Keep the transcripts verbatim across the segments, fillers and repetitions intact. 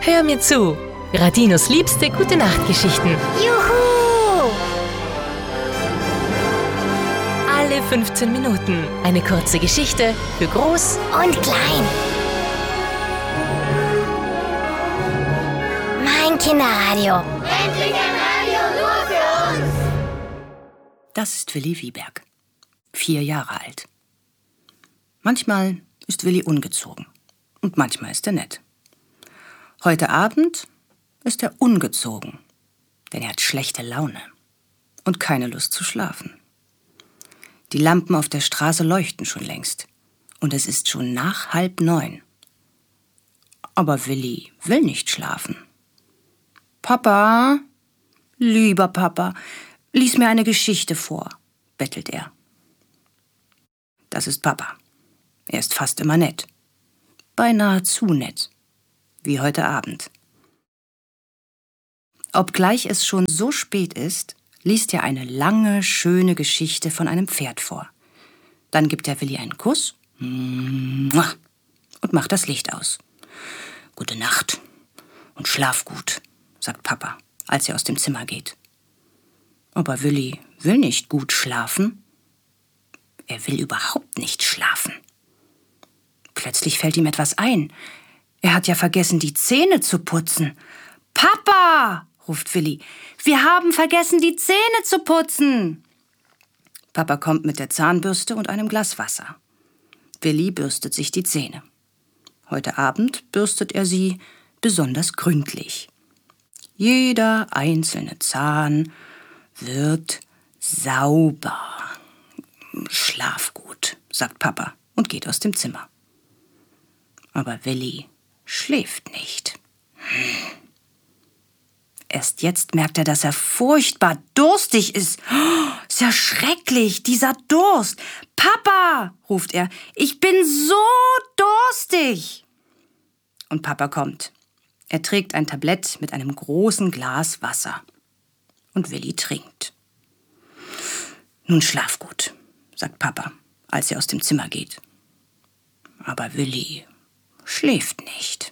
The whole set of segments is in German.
Hör mir zu. Radinos liebste Gute-Nacht-Geschichten. Juhu! Alle fünfzehn Minuten eine kurze Geschichte für Groß Und klein. Mein Kinderradio. Endlich ein Radio nur für uns! Das ist Willi Wieberg, vier Jahre alt. Manchmal ist Willi ungezogen und manchmal ist er nett. Heute Abend ist er ungezogen, denn er hat schlechte Laune und keine Lust zu schlafen. Die Lampen auf der Straße leuchten schon längst und es ist schon nach halb neun. Aber Willi will nicht schlafen. »Papa, lieber Papa, lies mir eine Geschichte vor«, bettelt er. Das ist Papa. Er ist fast immer nett. Beinahe zu nett. Wie heute Abend. Obgleich es schon so spät ist, liest er eine lange, schöne Geschichte von einem Pferd vor. Dann gibt er Willi einen Kuss und macht das Licht aus. »Gute Nacht und schlaf gut«, sagt Papa, als er aus dem Zimmer geht. Aber Willi will nicht gut schlafen. Er will überhaupt nicht schlafen. Plötzlich fällt ihm etwas ein. Er hat ja vergessen, die Zähne zu putzen. »Papa«, ruft Willi, »wir haben vergessen, die Zähne zu putzen.« Papa kommt mit der Zahnbürste und einem Glas Wasser. Willi bürstet sich die Zähne. Heute Abend bürstet er sie besonders gründlich. Jeder einzelne Zahn wird sauber. »Schlaf gut«, sagt Papa und geht aus dem Zimmer. Aber Willi schläft nicht. Erst jetzt merkt er, dass er furchtbar durstig ist. Oh, ist ja schrecklich, dieser Durst. »Papa«, ruft er, »ich bin so durstig.« Und Papa kommt. Er trägt ein Tablett mit einem großen Glas Wasser. Und Willi trinkt. »Nun schlaf gut«, sagt Papa, als er aus dem Zimmer geht. Aber Willi schläft nicht.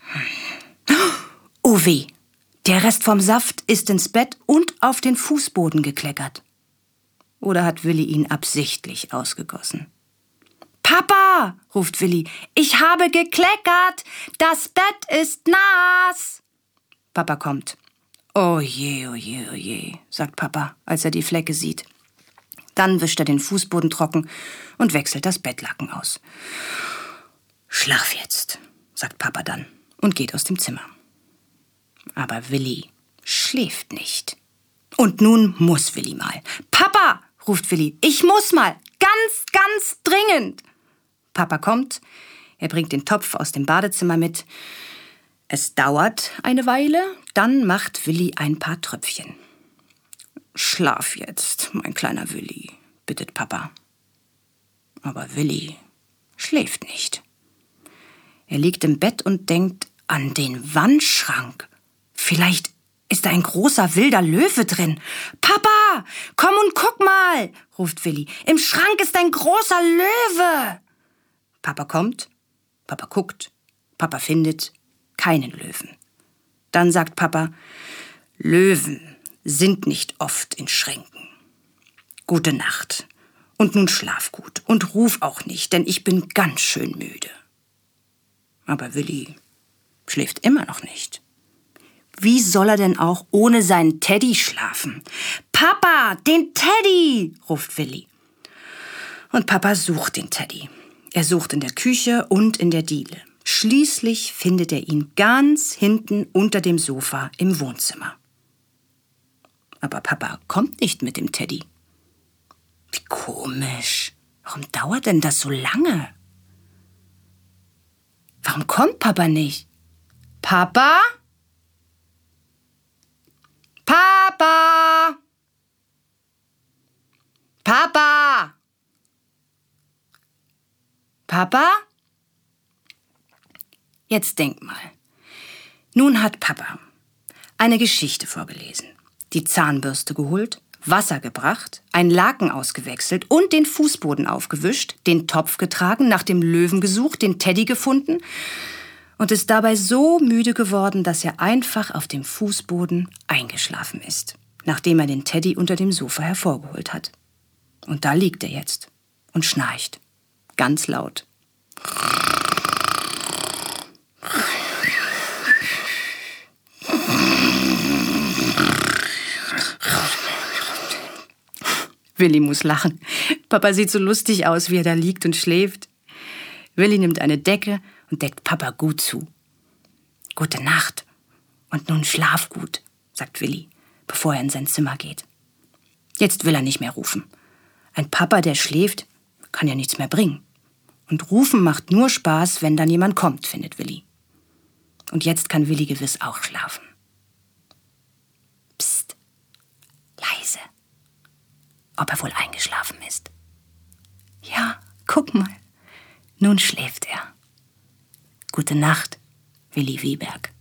Oh weh, der Rest vom Saft ist ins Bett und auf den Fußboden gekleckert. Oder hat Willi ihn absichtlich ausgegossen? »Papa«, ruft Willi, »ich habe gekleckert, das Bett ist nass.« Papa kommt. »Oh je, oh je, oh je«, sagt Papa, als er die Flecke sieht. Dann wischt er den Fußboden trocken und wechselt das Bettlaken aus. »Schlaf jetzt«, sagt Papa dann und geht aus dem Zimmer. Aber Willi schläft nicht. Und nun muss Willi mal. »Papa«, ruft Willi, »ich muss mal, ganz, ganz dringend.« Papa kommt, er bringt den Topf aus dem Badezimmer mit. Es dauert eine Weile, dann macht Willi ein paar Tröpfchen. »Schlaf jetzt, mein kleiner Willi«, bittet Papa. Aber Willi schläft nicht. Er liegt im Bett und denkt an den Wandschrank. Vielleicht ist da ein großer wilder Löwe drin. »Papa, komm und guck mal«, ruft Willi. »Im Schrank ist ein großer Löwe.« Papa kommt, Papa guckt, Papa findet keinen Löwen. Dann sagt Papa, »Löwen sind nicht oft in Schränken. Gute Nacht und nun schlaf gut und ruf auch nicht, denn ich bin ganz schön müde.« Aber Willi schläft immer noch nicht. Wie soll er denn auch ohne seinen Teddy schlafen? »Papa, den Teddy«, ruft Willi. Und Papa sucht den Teddy. Er sucht in der Küche und in der Diele. Schließlich findet er ihn ganz hinten unter dem Sofa im Wohnzimmer. Aber Papa kommt nicht mit dem Teddy. Wie komisch. Warum dauert denn das so lange? Warum kommt Papa nicht? Papa? Papa? Papa? Papa? Jetzt denk mal. Nun hat Papa eine Geschichte vorgelesen, die Zahnbürste geholt, Wasser gebracht, ein Laken ausgewechselt und den Fußboden aufgewischt, den Topf getragen, nach dem Löwen gesucht, den Teddy gefunden und ist dabei so müde geworden, dass er einfach auf dem Fußboden eingeschlafen ist, nachdem er den Teddy unter dem Sofa hervorgeholt hat. Und da liegt er jetzt und schnarcht, ganz laut. Willi muss lachen. Papa sieht so lustig aus, wie er da liegt und schläft. Willi nimmt eine Decke und deckt Papa gut zu. »Gute Nacht und nun schlaf gut«, sagt Willi, bevor er in sein Zimmer geht. Jetzt will er nicht mehr rufen. Ein Papa, der schläft, kann ja nichts mehr bringen. Und rufen macht nur Spaß, wenn dann jemand kommt, findet Willi. Und jetzt kann Willi gewiss auch schlafen. Psst, leise. Ob er wohl eingeschlafen ist. Ja, guck mal. Nun schläft er. Gute Nacht, Willi Wieberg.